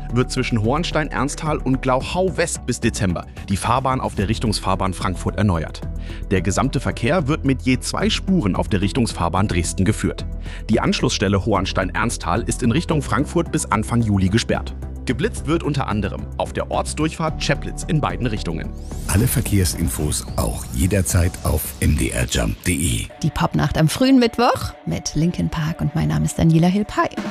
wird zwischen Hohenstein-Ernsthal und Glauchau-West bis Dezember die Fahrbahn auf der Richtungsfahrbahn Frankfurt erneuert. Der gesamte Verkehr wird mit je 2 Spuren auf der Richtungsfahrbahn Dresden geführt. Die Anschlussstelle Hohenstein-Ernsthal ist in Richtung Frankfurt bis Anfang Juli gesperrt. Geblitzt wird unter anderem auf der Ortsdurchfahrt Chemnitz in beiden Richtungen. Alle Verkehrsinfos auch jederzeit auf mdrjump.de. Die Popnacht am frühen Mittwoch mit Linkin Park und mein Name ist Daniela Hilpay.